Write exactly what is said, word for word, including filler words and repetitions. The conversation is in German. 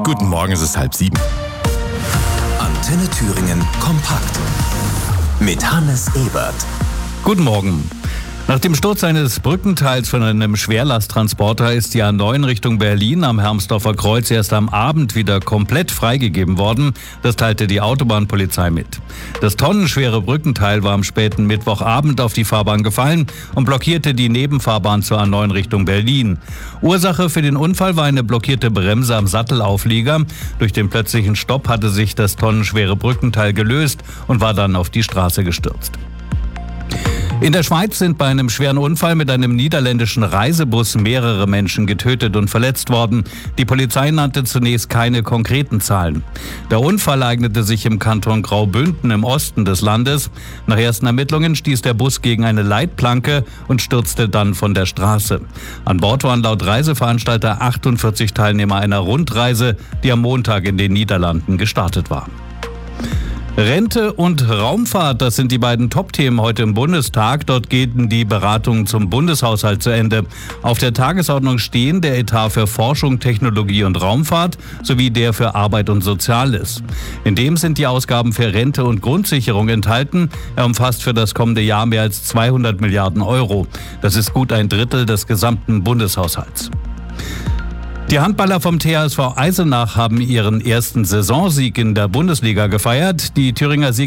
Guten Morgen, es ist halb sieben. Antenne Thüringen kompakt mit Hannes Ebert. Guten Morgen. Nach dem Sturz eines Brückenteils von einem Schwerlasttransporter ist die A neun Richtung Berlin am Hermsdorfer Kreuz erst am Abend wieder komplett freigegeben worden. Das teilte die Autobahnpolizei mit. Das tonnenschwere Brückenteil war am späten Mittwochabend auf die Fahrbahn gefallen und blockierte die Nebenfahrbahn zur A neun Richtung Berlin. Ursache für den Unfall war eine blockierte Bremse am Sattelauflieger. Durch den plötzlichen Stopp hatte sich das tonnenschwere Brückenteil gelöst und war dann auf die Straße gestürzt. In der Schweiz sind bei einem schweren Unfall mit einem niederländischen Reisebus mehrere Menschen getötet und verletzt worden. Die Polizei nannte zunächst keine konkreten Zahlen. Der Unfall ereignete sich im Kanton Graubünden im Osten des Landes. Nach ersten Ermittlungen stieß der Bus gegen eine Leitplanke und stürzte dann von der Straße. An Bord waren laut Reiseveranstalter achtundvierzig Teilnehmer einer Rundreise, die am Montag in den Niederlanden gestartet war. Rente und Raumfahrt, das sind die beiden Top-Themen heute im Bundestag. Dort gehen die Beratungen zum Bundeshaushalt zu Ende. Auf der Tagesordnung stehen der Etat für Forschung, Technologie und Raumfahrt sowie der für Arbeit und Soziales. In dem sind die Ausgaben für Rente und Grundsicherung enthalten. Er umfasst für das kommende Jahr mehr als zweihundert Milliarden Euro. Das ist gut ein Drittel des gesamten Bundeshaushalts. Die Handballer vom T H S V Eisenach haben ihren ersten Saisonsieg in der Bundesliga gefeiert. Die Thüringer Sieger